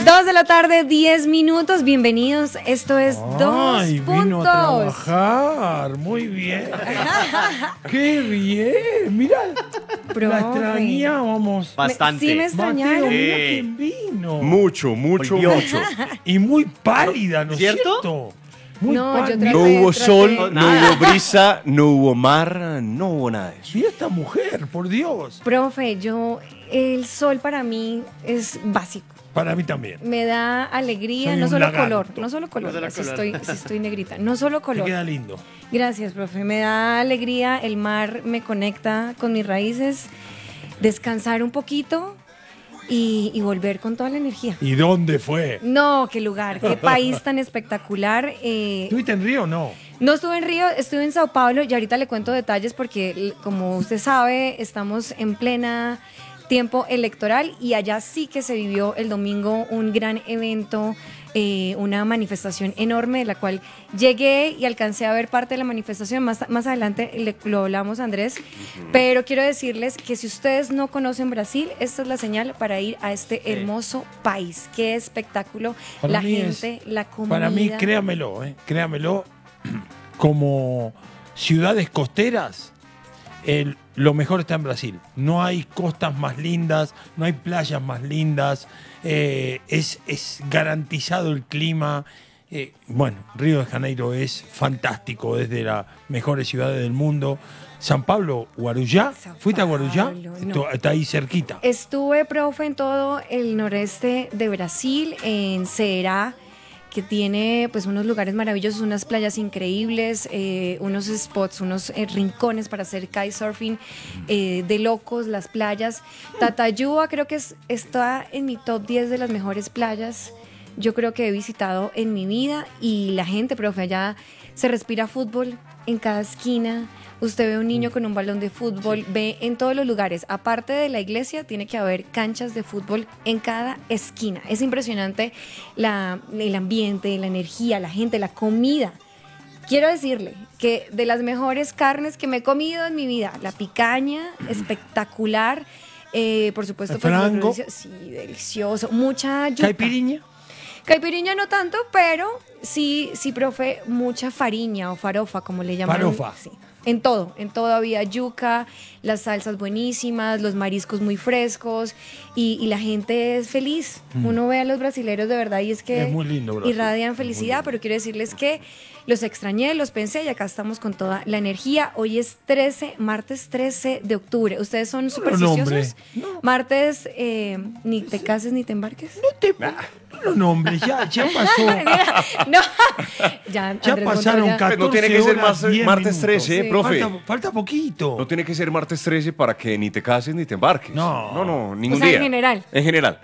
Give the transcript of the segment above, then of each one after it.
2 de la tarde, 10 minutos. Bienvenidos. Esto es Dos Puntos. Vino a trabajar. Muy bien. ¡Qué bien! Mira, la extrañábamos. Bastante. Sí me extrañaron. Mateo, mira quién vino. Mucho. Y muy pálida, ¿no es ¿Cierto? cierto? Muy No, pálida. yo traté- No hubo sol, No, no nada. hubo brisa, no hubo mar, no hubo nada de eso. Mira esta mujer, por Dios. Profe, el sol para mí es básico. Para mí también. Me da alegría, Soy no un solo lagarto. color, no solo color, No solo si color. estoy negrita, no solo Te color. queda lindo. Gracias, profe, me da alegría, el mar me conecta con mis raíces, descansar un poquito y volver con toda la energía. ¿Y dónde fue? No, qué lugar, qué país tan espectacular. ¿Estuviste en Río o no? No estuve en Río, estuve en Sao Paulo y ahorita le cuento detalles porque, como usted sabe, estamos en plena tiempo electoral y allá sí que se vivió el domingo un gran evento, una manifestación enorme de la cual llegué y alcancé a ver parte de la manifestación. Más adelante lo hablamos, Andrés, pero quiero decirles que si ustedes no conocen Brasil, esta es la señal para ir a este hermoso país. Qué espectáculo, Para la mí gente, la comida. Para mí, créamelo, como ciudades costeras, lo mejor está en Brasil. No hay costas más lindas, no hay playas más lindas, es garantizado el clima. Bueno, Río de Janeiro es fantástico, es de las mejores ciudades del mundo. San Pablo, Guarujá, Sao ¿fuiste a Guarujá? Paulo, no. Está ahí cerquita. Estuve, profe, en todo el noreste de Brasil, en Ceará, que tiene pues unos lugares maravillosos, unas playas increíbles, unos spots, unos rincones para hacer kitesurfing de locos, las playas. Tatayúa creo que está en mi top 10 de las mejores playas. Yo creo que he visitado en mi vida y la gente, profe, allá se respira fútbol en cada esquina. Usted ve a un niño con un balón de fútbol, ve en todos los lugares. Aparte de la iglesia, tiene que haber canchas de fútbol en cada esquina. Es impresionante el ambiente, la energía, la gente, la comida. Quiero decirle que de las mejores carnes que me he comido en mi vida, la picaña, espectacular. Por supuesto, ¿El frango? sí, delicioso. Mucha yuca. ¿Caipiriña? Caipiriña no tanto, pero sí, profe, mucha fariña o farofa, como le llaman. Farofa. Sí. En todo había yuca, las salsas buenísimas, los mariscos muy frescos y la gente es feliz. Uno ve a los brasileros de verdad y es que Es muy lindo, Brasil. irradian felicidad, pero quiero decirles que los extrañé, los pensé y acá estamos con toda la energía. Hoy es martes 13 de octubre. ¿Ustedes son supersticiosos? No. Martes, ni te cases ni te embarques. No, nombre, ya pasó. No, ya Ya pasaron Montoya. 14 No tiene que ser horas, 10 martes minutos. 13, Sí. profe. Falta poquito. No tiene que ser martes 13 para que ni te cases ni te embarques. No. ningún O sea, en día. general. En general.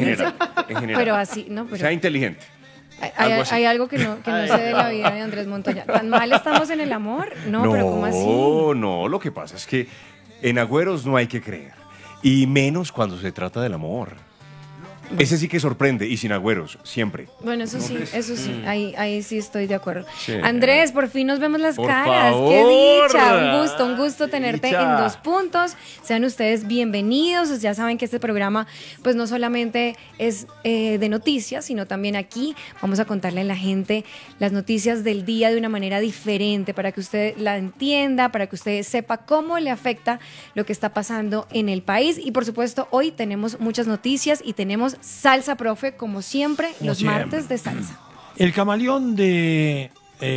Pero así, no, pero Sea inteligente. hay, algo así. hay algo que no sé de la vida de Andrés Montoya. ¿Tan mal estamos en el amor? No, pero ¿cómo así? No, lo que pasa es que en agüeros no hay que creer. Y menos cuando se trata del amor. Ese sí que sorprende y sin agüeros, siempre. Bueno, eso sí, ahí sí estoy de acuerdo. Sí. Andrés, por fin nos vemos las Por caras. favor. Qué dicha, un gusto tenerte Dicha. en Dos Puntos. Sean ustedes bienvenidos. Ya saben que este programa, pues no solamente es de noticias, sino también aquí vamos a contarle a la gente las noticias del día de una manera diferente para que usted la entienda, para que usted sepa cómo le afecta lo que está pasando en el país. Y por supuesto, hoy tenemos muchas noticias y tenemos salsa, profe, como siempre, Como los siempre. martes de salsa. El camaleón de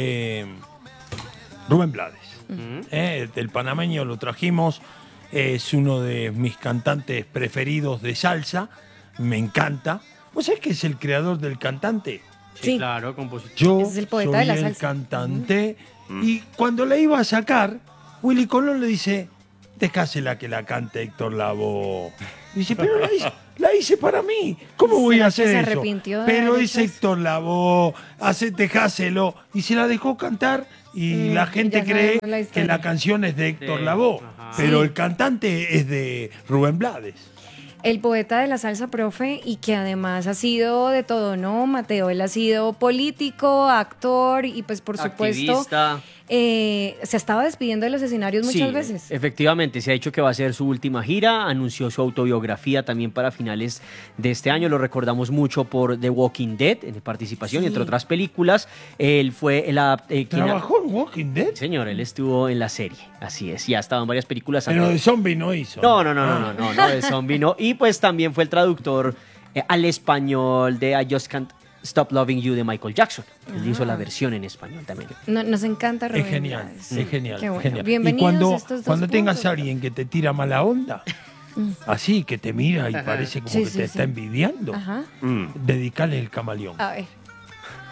Rubén Blades. El panameño lo trajimos. Es uno de mis cantantes preferidos de salsa. Me encanta. ¿Vos sabés que es el creador del cantante? Sí. Claro, compositor. Yo Es el poeta soy de la el salsa. cantante. Y cuando la iba a sacar, Willy Colón le dice, dejásela que la cante Héctor Lavoe. Dice, pero la hice para mí. ¿Cómo voy ¿Será a hacer que se eso? arrepintió de Pero haber es hecho eso? Héctor Lavoe, dejáselo. Y se la dejó cantar y la gente ya cree sabemos la que historia. la canción es de Héctor Sí, Lavoe. ajá. Pero Sí. el cantante es de Rubén Blades. El poeta de la salsa, profe, y que además ha sido de todo, ¿no, Mateo? Él ha sido político, actor y pues por supuesto Activista. se estaba despidiendo de los escenarios muchas Sí, veces. efectivamente, se ha dicho que va a ser su última gira, anunció su autobiografía también para finales de este año, lo recordamos mucho por The Walking Dead, en participación, Sí. entre otras películas. Él fue quien ¿Trabajó en Walking Dead? Señor, él estuvo en la serie, así es, ya ha estado en varias películas. Pero antes. de zombie no hizo. No, de zombie no. Y pues también fue el traductor al español de I Just Can't Stop Loving You de Michael Jackson. Él hizo la versión en español también. Nos encanta Es Rubén genial, Blades. es genial. Qué bueno. genial. Bienvenidos y cuando, estos dos cuando tengas puntos. a alguien que te tira mala onda, así que te mira y parece como Sí, que sí, te sí. está envidiando, Ajá. Mm. dedicale el camaleón. A ver.